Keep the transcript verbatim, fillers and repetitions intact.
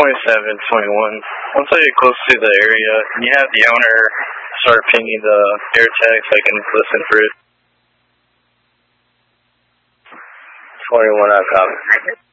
twenty-seven, twenty-one. Once I get close to the area, can you have the owner start pinging the air tag so I can listen for it? twenty-one, I copy.